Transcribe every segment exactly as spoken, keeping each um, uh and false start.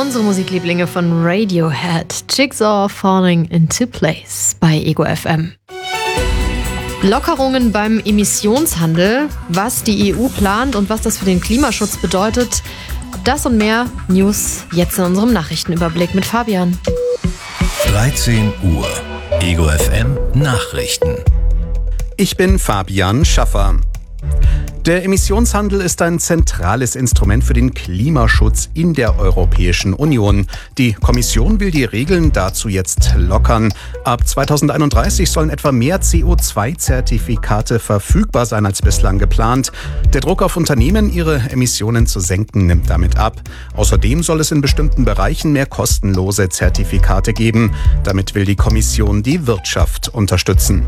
Unsere Musiklieblinge von Radiohead. Jigsaw Falling into Place bei Ego F M. Lockerungen beim Emissionshandel, was die E U plant und was das für den Klimaschutz bedeutet. Das und mehr News jetzt in unserem Nachrichtenüberblick mit Fabian. dreizehn Uhr. Ego F M Nachrichten. Ich bin Fabian Schaffer. Der Emissionshandel ist ein zentrales Instrument für den Klimaschutz in der Europäischen Union. Die Kommission will die Regeln dazu jetzt lockern. Ab zweitausendeinunddreißig sollen etwa mehr C O zwei Zertifikate verfügbar sein als bislang geplant. Der Druck auf Unternehmen, ihre Emissionen zu senken, nimmt damit ab. Außerdem soll es in bestimmten Bereichen mehr kostenlose Zertifikate geben. Damit will die Kommission die Wirtschaft unterstützen.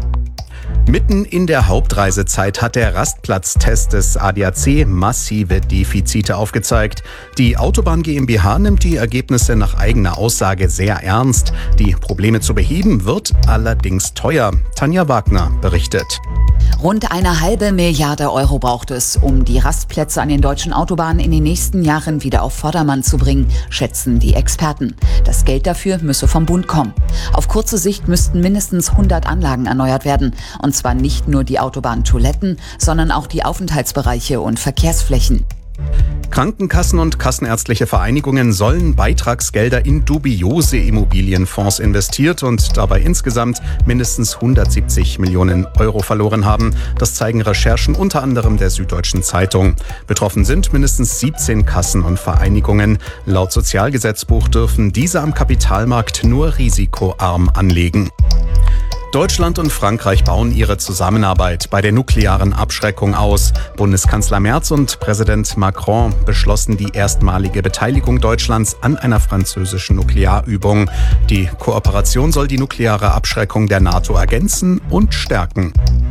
Mitten in der Hauptreisezeit hat der Rastplatztest des A D A C massive Defizite aufgezeigt. Die Autobahn GmbH nimmt die Ergebnisse nach eigener Aussage sehr ernst. Die Probleme zu beheben wird allerdings teuer. Tanja Wagner berichtet. Rund eine halbe Milliarde Euro braucht es, um die Rastplätze an den deutschen Autobahnen in den nächsten Jahren wieder auf Vordermann zu bringen, schätzen die Experten. Das Geld dafür müsse vom Bund kommen. Auf kurze Sicht müssten mindestens hundert Anlagen erneuert werden. Und zwar nicht nur die Autobahntoiletten, sondern auch die Aufenthaltsbereiche und Verkehrsflächen. Krankenkassen und kassenärztliche Vereinigungen sollen Beitragsgelder in dubiose Immobilienfonds investiert und dabei insgesamt mindestens hundertsiebzig Millionen Euro verloren haben. Das zeigen Recherchen unter anderem der Süddeutschen Zeitung. Betroffen sind mindestens siebzehn Kassen und Vereinigungen. Laut Sozialgesetzbuch dürfen diese am Kapitalmarkt nur risikoarm anlegen. Deutschland und Frankreich bauen ihre Zusammenarbeit bei der nuklearen Abschreckung aus. Bundeskanzler Merz und Präsident Macron beschlossen die erstmalige Beteiligung Deutschlands an einer französischen Nuklearübung. Die Kooperation soll die nukleare Abschreckung der NATO ergänzen und stärken.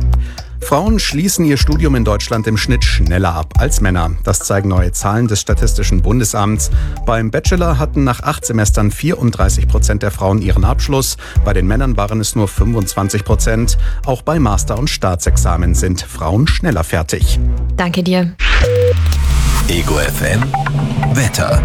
Frauen schließen ihr Studium in Deutschland im Schnitt schneller ab als Männer. Das zeigen neue Zahlen des Statistischen Bundesamts. Beim Bachelor hatten nach acht Semestern vierunddreißig Prozent der Frauen ihren Abschluss. Bei den Männern waren es nur fünfundzwanzig Prozent. Auch bei Master- und Staatsexamen sind Frauen schneller fertig. Danke dir. Ego F M Wetter.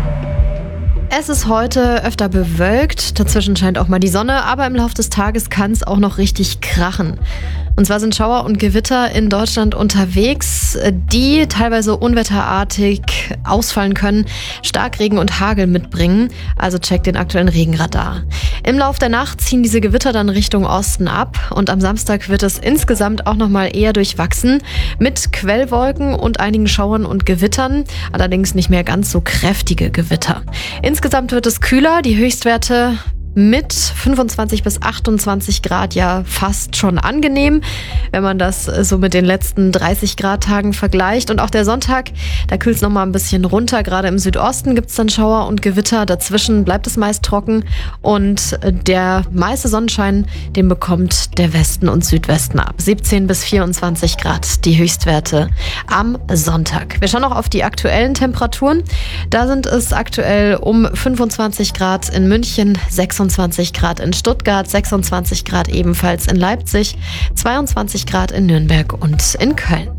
Es ist heute öfter bewölkt, dazwischen scheint auch mal die Sonne, aber im Laufe des Tages kann es auch noch richtig krachen. Und zwar sind Schauer und Gewitter in Deutschland unterwegs, die teilweise unwetterartig ausfallen können, Starkregen und Hagel mitbringen, also checkt den aktuellen Regenradar. Im Lauf der Nacht ziehen diese Gewitter dann Richtung Osten ab und am Samstag wird es insgesamt auch nochmal eher durchwachsen mit Quellwolken und einigen Schauern und Gewittern, allerdings nicht mehr ganz so kräftige Gewitter. Insgesamt wird es kühler, die Höchstwerte mit fünfundzwanzig bis achtundzwanzig Grad ja fast schon angenehm, wenn man das so mit den letzten dreißig Grad Tagen vergleicht. Und auch der Sonntag, da kühlt es nochmal ein bisschen runter. Gerade im Südosten gibt es dann Schauer und Gewitter. Dazwischen bleibt es meist trocken und der meiste Sonnenschein, den bekommt der Westen und Südwesten ab. siebzehn bis vierundzwanzig Grad, die Höchstwerte am Sonntag. Wir schauen auch auf die aktuellen Temperaturen. Da sind es aktuell um fünfundzwanzig Grad in München, sechsundzwanzig Grad in Stuttgart, sechsundzwanzig Grad ebenfalls in Leipzig, zweiundzwanzig Grad in Nürnberg und in Köln.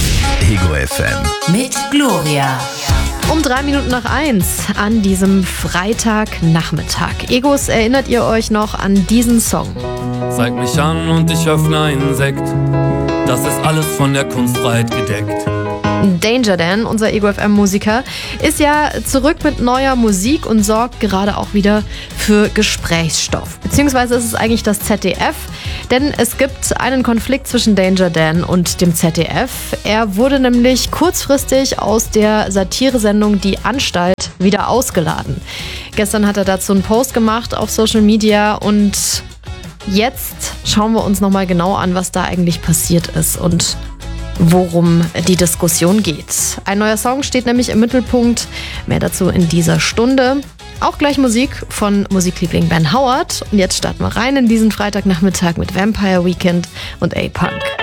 Ego F M Mit Gloria. Um drei Minuten nach eins an diesem Freitagnachmittag. Egos, erinnert ihr euch noch an diesen Song? Zeig mich an und ich öffne einen Sekt. Das ist alles von der Kunstfreiheit gedeckt. Danger Dan, unser Ego F M-Musiker, ist ja zurück mit neuer Musik und sorgt gerade auch wieder für Gesprächsstoff. Beziehungsweise ist es eigentlich das Z D F, denn es gibt einen Konflikt zwischen Danger Dan und dem Z D F. Er wurde nämlich kurzfristig aus der Satiresendung Die Anstalt wieder ausgeladen. Gestern hat er dazu einen Post gemacht auf Social Media und jetzt schauen wir uns nochmal genau an, was da eigentlich passiert ist und worum die Diskussion geht. Ein neuer Song steht nämlich im Mittelpunkt. Mehr dazu in dieser Stunde. Auch gleich Musik von Musikliebling Ben Howard. Und jetzt starten wir rein in diesen Freitagnachmittag mit Vampire Weekend und A-Punk.